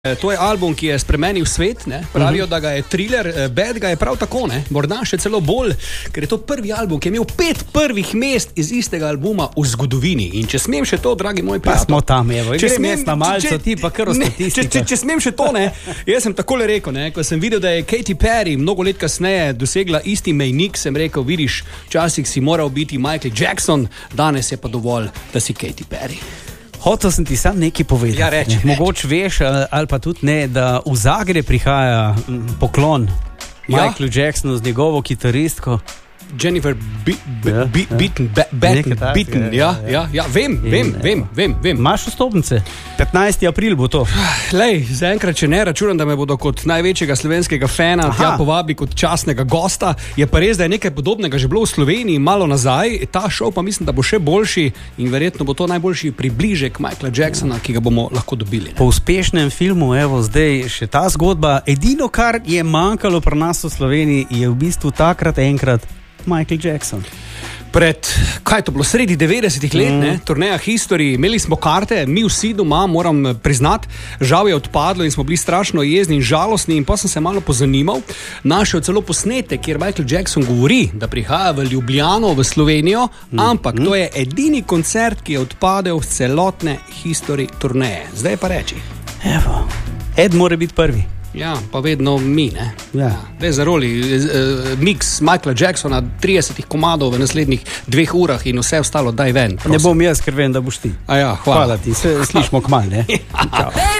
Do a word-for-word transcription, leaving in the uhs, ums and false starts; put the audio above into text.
To je album, ki je spremenil svet, ne? Pravijo, da ga je thriller, Bad ga je prav tako, ne? Morda še celo bolj, ker je to prvi album, ki je imel pet prvih mest iz istega albuma v zgodovini. In če smem še to, dragi moj prijatelj. Pa smo tam, evo, če smem na malco, ti pa kar o statistiko. Če, če, če smem še to, ne, jaz sem takole rekel, ne, ko sem videl, da je Katy Perry mnogo let kasneje dosegla isti mejnik, sem rekel, vidiš, včasih si moral biti Michael Jackson, danes je pa dovolj, da si Katy Perry. Hotel sem ti sam nekaj povedati. Ja, reči, ne. Mogoče veš, ali pa tudi ne, da v Zagreb prihaja poklon ja. Michaelu Jacksonu z njegovo kitaristko. Jennifer Beaton, Beaton, ja, ja, ja, vem, vem, vem, vem, vem. Imaš vstopnice? petnajsti april bo to. Lej, zaenkrat, če ne računam, da me bodo kot največjega slovenskega fana tja povabili kot častnega gosta, je pa res, da je nekaj podobnega že bilo v Sloveniji malo nazaj, ta šov pa mislim, da bo še boljši in verjetno bo to najboljši približek Michaela Jacksona, ki ga bomo lahko dobili. Ne? Po uspešnem filmu, evo, zdaj še ta zgodba, edino, kar je manjkalo pri nas v Sloveniji, je v bistvu takrat enkrat Michael Jackson. Pred, kaj je to bilo, sredi devetdesetih let, mm. ne, turneja History, imeli smo karte, mi vsi doma, moram priznati, žal je odpadlo in smo bili strašno jezni in žalostni in pa sem se malo pozanimal, našel celo posnetek, kjer Michael Jackson govori, da prihaja v Ljubljano, v Slovenijo, mm. ampak mm. to je edini koncert, ki je odpadel v celotne History turneje. Zdaj pa reči. Evo, Ed mora biti prvi. Ja, pa vedno mi, ne? Ja. Zdaj za roli, uh, mix Michaela Jacksona, trideset komadov v naslednjih dveh urah in vse ostalo daj ven. Prosim. Ne bom jaz, ker vem, da boš ti. A ja, hvala. Hvala ti, se slišmo kmalu, ne? Ja.